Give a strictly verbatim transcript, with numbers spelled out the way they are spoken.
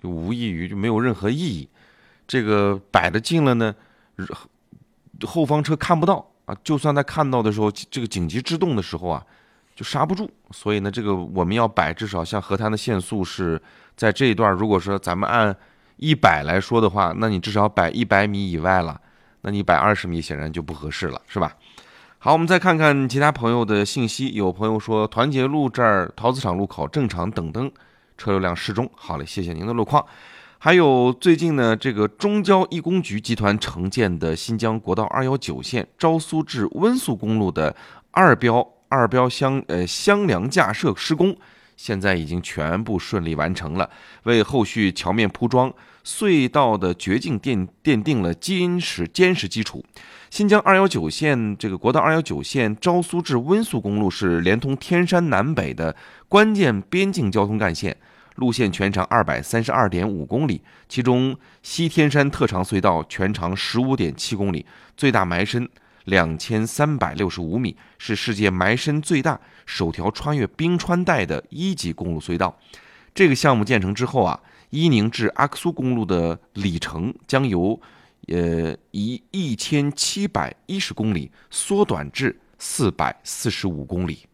就无异于就没有任何意义。这个摆的近了呢，后方车看不到啊，就算他看到的时候，这个紧急制动的时候啊，就刹不住。所以呢，这个我们要摆，至少像河滩的限速是在这一段，如果说咱们按一百来说的话，那你至少摆一百米以外了，那你摆二十米显然就不合适了，是吧？好，我们再看看其他朋友的信息。有朋友说，团结路这儿陶瓷厂路口正常等灯，车流量适中。好嘞，谢谢您的路况。还有最近呢，这个中交一工局集团承建的新疆国道二一九线昭苏至温宿公路的二标二标箱呃箱梁架设施工，现在已经全部顺利完成了，为后续桥面铺装、隧道的掘进奠奠定了坚实坚实基础。新疆二一九线这个国道二一九线昭苏至温宿公路是连通天山南北的关键边境交通干线。路线全长二百三十二点五公里，其中西天山特长隧道全长十五点七公里，最大埋深两千三百六十五米，是世界埋深最大、首条穿越冰川带的一级公路隧道。这个项目建成之后啊，伊宁至阿克苏公路的里程将由呃一一千七百一十公里缩短至四百四十五公里。